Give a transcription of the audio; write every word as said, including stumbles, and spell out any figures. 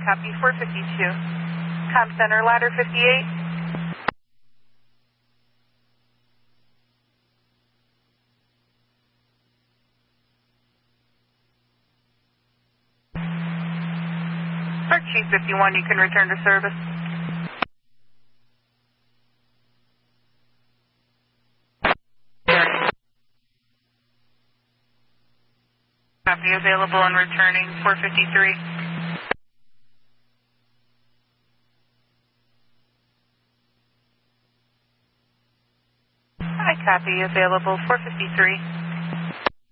copy, four fifty-two. Com Center, ladder fifty-eight. Park Chief fifty-one, you can return to service. Copy, available and returning, four fifty-three. I copy, available, four fifty-three.